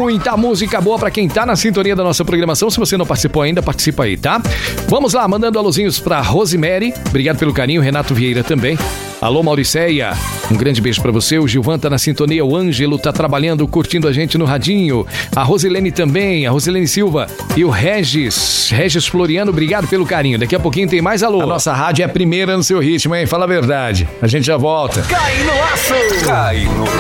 muita música boa pra quem tá na sintonia da nossa programação. Se você não participou ainda, participa aí, tá? Vamos lá, mandando alôzinhos pra Rosemary. Obrigado pelo carinho, Renato Vieira também. Alô, Mauricéia, um grande beijo pra você. O Gilvan tá na sintonia, o Ângelo tá trabalhando, curtindo a gente no radinho. A Rosilene também, a Rosilene Silva e o Regis Floriano, obrigado pelo carinho. Daqui a pouquinho tem mais alô. A nossa rádio é a primeira no seu ritmo, hein? Fala a verdade. A gente já volta. Cai no aço! Cai no